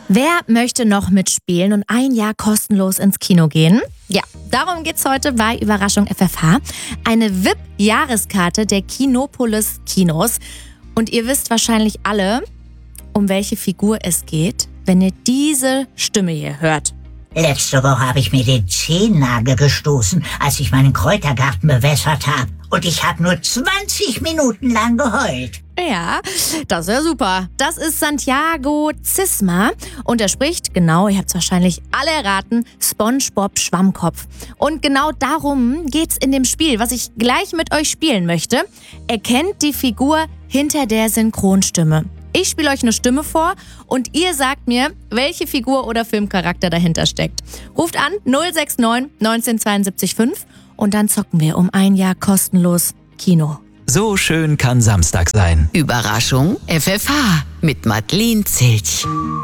Wer möchte noch mitspielen und ein Jahr kostenlos ins Kino gehen? Ja, darum geht's heute bei Überraschung FFH. Eine VIP-Jahreskarte der Kinopolis Kinos. Und ihr wisst wahrscheinlich alle, um welche Figur es geht, wenn ihr diese Stimme hier hört. Letzte Woche habe ich mir den Zehennagel gestoßen, als ich meinen Kräutergarten bewässert habe. Und ich habe nur 20 Minuten lang geheult. Ja, das ist ja super. Das ist Santiago Zisma und er spricht, genau, ihr habt es wahrscheinlich alle erraten, SpongeBob Schwammkopf. Und genau darum geht's in dem Spiel, was ich gleich mit euch spielen möchte. Erkennt die Figur hinter der Synchronstimme. Ich spiele euch eine Stimme vor und ihr sagt mir, welche Figur oder Filmcharakter dahinter steckt. Ruft an 069 1972 5 und dann zocken wir um ein Jahr kostenlos Kino. So schön kann Samstag sein. Überraschung FFH mit Madeleine Zilch.